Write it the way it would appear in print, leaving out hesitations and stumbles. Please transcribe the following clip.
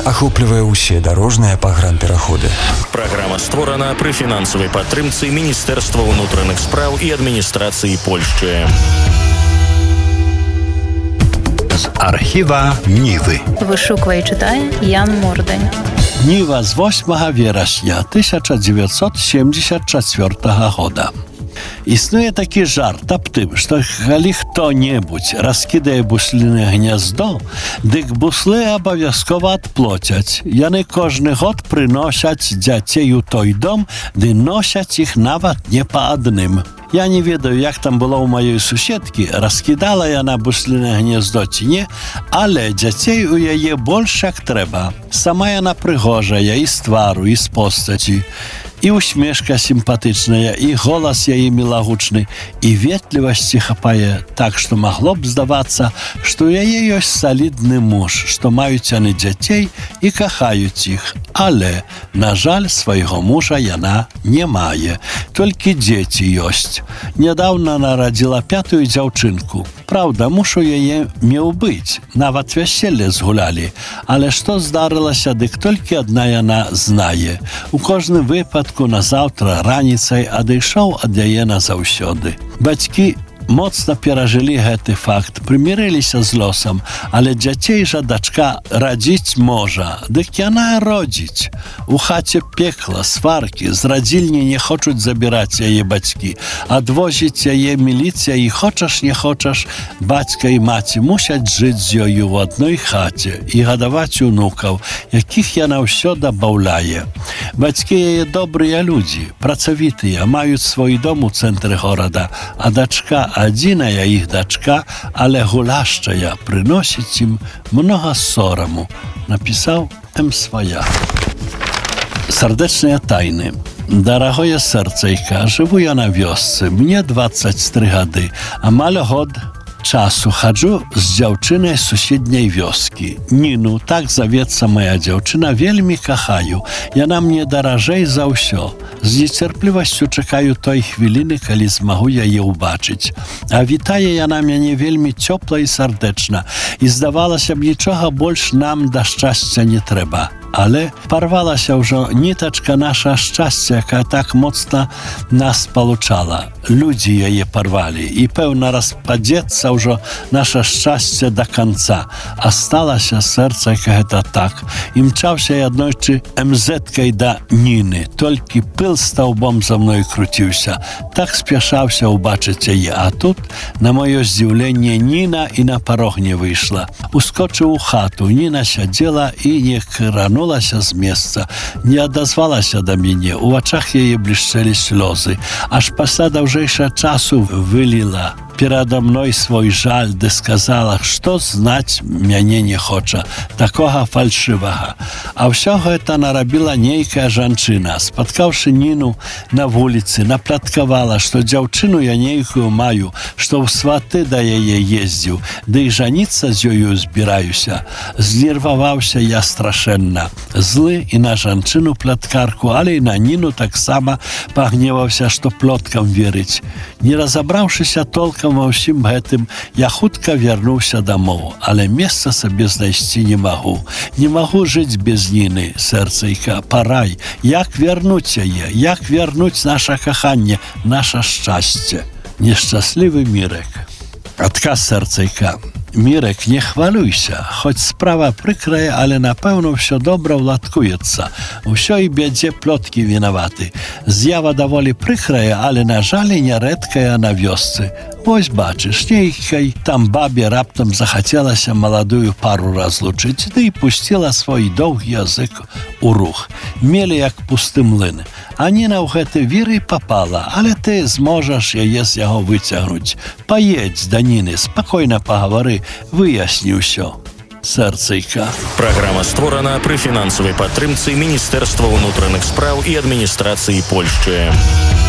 ахоплівае ўсе дарожныя пагранпераходы. Праграма створана пры фінансавай падтрымцы Міністэрства ўнутраных спраў і адміністрацыі Польшчы. З архіва Нівы. Вышуквае і чытае Ян Мордань. Ніва з 8 верасня 1974 года. Існуе такі жарт аб тым, што калі хто-небудзь раскідае бусліны гняздо, дык буслы абавязкова адплоцяць. Яны кожны год прыносяць дзяцей у той дом, ды носяць іх нават не па адным. Я не ведаю, як там было ў маёй суседкі, раскідала яна бусліны гняздо ці не, але дзяцей у яе больш як трэба. Сама яна прыгожая і з твару, і з постаці. І усмешка сімпатычная, і голас яе мілагучны, і ветлівасці хапае, так што магло б здавацца, што ў яе ёсць салідны муж, што маюць яны дзяцей і кахаюць іх. Але, на жаль, свайго мужа яна не мае, толькі дзеці ёсць. Нядаўна нарадзіла 5-ю дзяўчынку. Праўда, муж у яе меў быць, нават вяселле згулялі, але што здарылася, дык толькі адна яна знае. У кожным выпадку назаўтра раніцай адышоў ад яе назаўсёды. Бацькі моцна перажылі гэты факт, прымірыліся з лосам, але дзяцей жа дачка радзіць можа, дык яна родзіць. У хаце пекла, сваркі, з радзільні не хочуць забіраць яе бацькі, адвозіць яе міліцыя і хочаш не хочаш, бацька і маці мусяць жыць з ёю ў адной хаце і гадаваць унукаў, якіх яна ўсё дабаўляе. Бацькі яе добрыя людзі, працавітыя, маюць свой дом у цэнтры горада, а дачка адзіная іх дачка, але гуляшчая, прыносіць ім многа сораму, напісаў М.Свая. Сардэчныя тайны. Дарагое сэрцайка, жыву я на вёсцы, мне 23 гады, амаль год часу хаджу з дзяўчынай суседняй вёскі. Ніну, так завецца моя дзяўчына, вельмі кахаю. Яна мне даражэй за ўсё. З нецярплівасцю чакаю той хвіліны, калі змагу яе ўбачыць. А вітае яна мяне вельмі цёпла і сардэчна. І здавалася б, нічога больш нам да шчасця не трэба. Але парвалася ўжо нітачка наша шчасця, якая так моцна нас спалучала. Людзі яе парвалі, і пэўна распадзецца ўжо наша шчасце да канца. Асталася сэрца, як гэта так. І мчаўся я аднойчы МЗ-кай да Ніны. Толькі пыл стаўбом за мной круціўся. Так спяшаўся ўбачыць яе. А тут, на маё здзіўленне, Ніна і на парог не выйшла. Ускочыў у хату. Ніна сядзела і не кранулася з месца. Не адазвалася да мяне. У вачах яе блішчэлі слёзы. Аж пасля даўжэйшага часу выліла перада мной свой жаль, ды сказала, што знаць мяне не хоча, такога фальшывага. А ўсё гэта нарабіла нейкая жанчына. Спаткаўшы Ніну на вуліцы, напляткавала, што дзяўчыну я нейкую маю, што ў сваты да яе ездзіў, ды і жаніцца з ёю збіраюся. Знерваваўся я страшэнна. Злы і на жанчыну пляткарку, але і на Ніну таксама пагневаўся, што плоткам верыць. Не разабраўшыся толкам ва ўсім гэтым, я хутка вярнуўся дамоў, але месца сабе знайсці не магу. Не магу жыць без Ніны, сэрцайка, парай. Як вярнуць яе? Як вярнуць наша каханне, наша шчасце? Нешчаслівы Мірек. Адказ сэрцайка. Мірек, не хвалюйся, хоць справа прыкрая, але напэўна ўсё добра ўладкуецца. Усё і бядзе плоткі вінаваты. З'ява даволі прыкрая, але, на жаль, нярэдкая на вёсцы. Вось бачыш, нейкай там бабе раптам захацелася маладую пару разлучыць, ды і пусціла свой доўгі язык у рух. Мелі як пусты млын. А Ніна ў гэты вір і папала, але ты зможаш яе з яго выцягнуць. Паедзь да Ніны, спакойна пагавары, выясні ўсё. Сэрцайка. Праграма створана пры фінансавай падтрымцы Міністэрства ўнутраных спраў і адміністрацыі Польшчы.